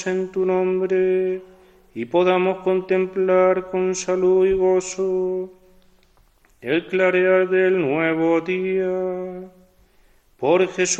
en tu nombre y podamos contemplar con salud y gozo el clarear del nuevo día. Por Jesús